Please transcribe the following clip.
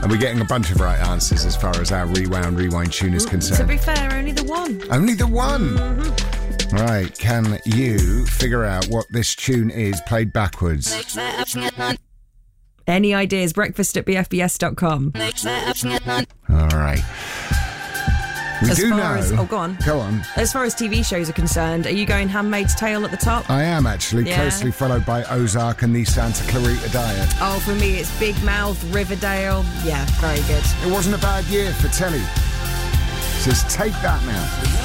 And we're getting a bunch of right answers as far as our rewind tune is To concerned. be fair, only the one. Only the one? Right, can you figure out what this tune is played backwards? Any ideas? breakfast@bfbs.com. All right. We As do far know... as... Oh, go on. Go on. As far as TV shows are concerned, are you going Handmaid's Tale at the top? I am actually, Yeah. closely followed by Ozark and the Santa Clarita Diet. Oh, for me, it's Big Mouth, Riverdale. Yeah, very good. It wasn't a bad year for telly. Just take that now.